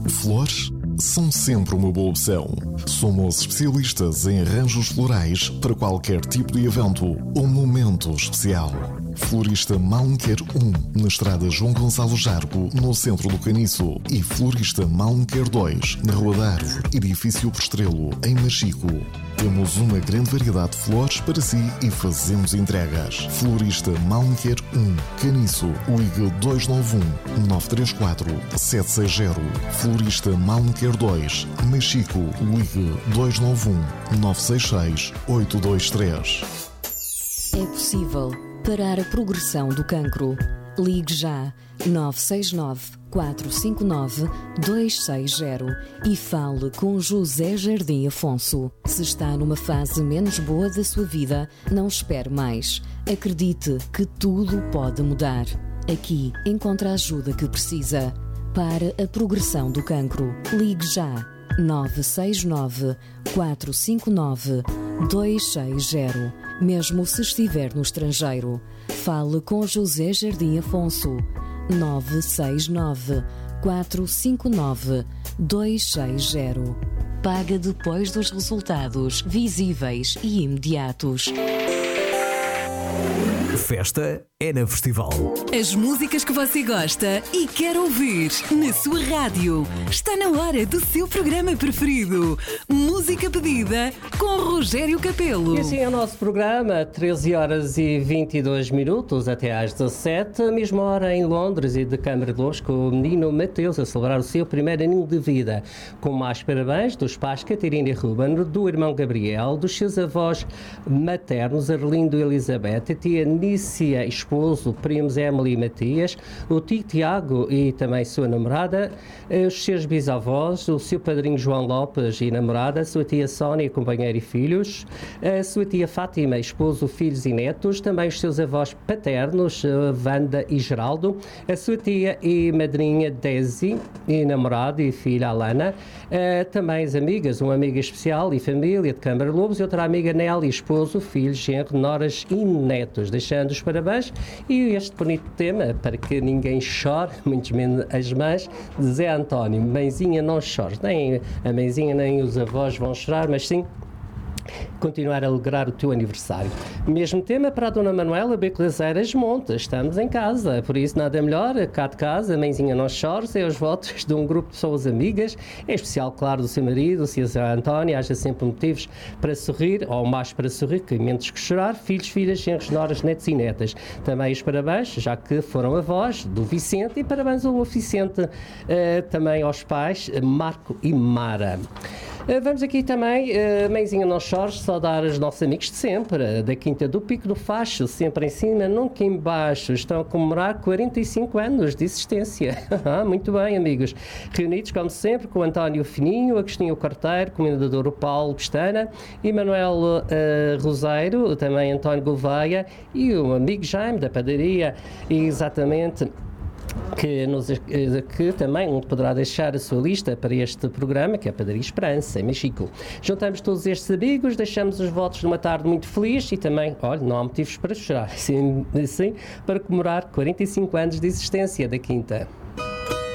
Flores são sempre uma boa opção. Somos especialistas em arranjos florais para qualquer tipo de evento ou momento especial. Florista Malmequer 1, na estrada João Gonçalo Jargo, no centro do Caniço, e Florista Malmequer 2, na Rua da Árvore, edifício Postrelo, em Machico. Temos uma grande variedade de flores para si e fazemos entregas. Florista Malmequer 1, Caniço, ligue 291-934-760. Florista Malmequer 2, Machico, ligue 291-966-823. É possível parar a progressão do cancro. Ligue já 969 459 260 e fale com José Jardim Afonso. Se está numa fase menos boa da sua vida, não espere mais. Acredite que tudo pode mudar. Aqui encontra a ajuda que precisa. Para a progressão do cancro, ligue já 969 459 260. Mesmo se estiver no estrangeiro, fale com José Jardim Afonso. 969 459 260. Paga depois dos resultados visíveis e imediatos. Festa é na Festival. As músicas que você gosta e quer ouvir na sua rádio. Está na hora do seu programa preferido. Música pedida com Rogério Capelo. E assim é o nosso programa, 13 horas e 22 minutos até às 17, a mesma hora em Londres e de Câmara de Lobos, com o menino Mateus a celebrar o seu primeiro aninho de vida. Com mais parabéns dos pais Catarina e Ruben, do irmão Gabriel, dos seus avós maternos, Arlindo e Elizabeth, a tia Nícia, esposo, primos Emily e Matias, o tio Tiago e também sua namorada, os seus bisavós, o seu padrinho João Lopes e namorada, a sua tia Sónia, companheira e filhos, a sua tia Fátima, esposo, filhos e netos, também os seus avós paternos, Wanda e Geraldo, a sua tia e madrinha Desi e namorado e filha Alana, também as amigas, uma amiga especial e família de Câmara de Lobos e outra amiga Nelly, esposo, filhos, genro, noras e netos, deixando os parabéns e este bonito tema, para que ninguém chore, muito menos as mães, de Zé António. Mãezinha, não chores, nem a mãezinha nem os avós vão chorar, mas sim continuar a alegrar o teu aniversário. Mesmo tema para a Dona Manuela Beclazeiras Montes. Estamos em casa, por isso nada melhor, cá de casa, a mãezinha não chores, é os votos de um grupo de pessoas amigas, em especial, claro, do seu marido, o Sr. António, haja sempre motivos para sorrir, ou mais para sorrir, que menos que chorar, filhos, filhas, genros, noras, netos e netas. Também os parabéns, já que foram avós do Vicente, e parabéns ao Vicente, também aos pais, Marco e Mara. Vamos aqui também, mãezinha não chores, saudar os nossos amigos de sempre, da Quinta do Pico do Facho, sempre em cima, nunca em baixo. Estão a comemorar 45 anos de existência. Muito bem, amigos. Reunidos, como sempre, com o António Fininho, Agostinho Carteiro, Comendador Paulo Pestana, Emanuel Roseiro, também António Gouveia e o amigo Jaime da padaria, exatamente, que também poderá deixar a sua lista para este programa, que é a Padaria Esperança, em Machico. Juntamos todos estes amigos, deixamos os votos de uma tarde muito feliz e também, olha, não há motivos para chorar, sim, para comemorar 45 anos de existência da Quinta.